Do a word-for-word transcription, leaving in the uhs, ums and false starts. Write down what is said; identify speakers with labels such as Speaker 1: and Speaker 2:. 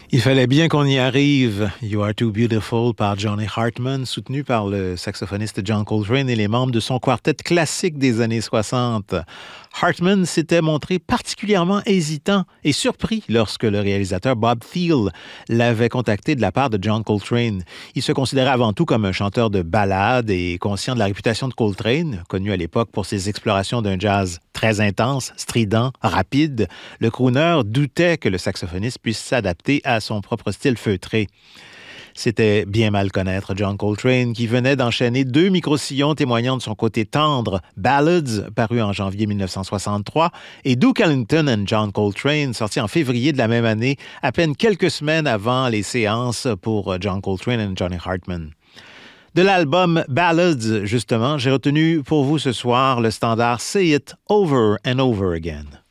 Speaker 1: Il fallait bien qu'on y arrive. You Are Too Beautiful par Johnny Hartman, soutenu par le saxophoniste John Coltrane et les membres de son quartet classique des années soixante. Hartman s'était montré particulièrement hésitant et surpris lorsque le réalisateur Bob Thiele l'avait contacté de la part de John Coltrane. Il se considérait avant tout comme un chanteur de ballades et conscient de la réputation de Coltrane, connu à l'époque pour ses explorations d'un jazz très intense, strident, rapide. Le crooner doutait que le saxophoniste puisse s'adapter à son propre style feutré. C'était bien mal connaître John Coltrane, qui venait d'enchaîner deux micro-sillons témoignant de son côté tendre, Ballads, paru en janvier dix-neuf cent soixante-trois, et Duke Ellington and John Coltrane, sorti en février de la même année, à peine quelques semaines avant les séances pour John Coltrane et Johnny Hartman. De l'album Ballads, justement, j'ai retenu pour vous ce soir le standard Say It Over and Over Again.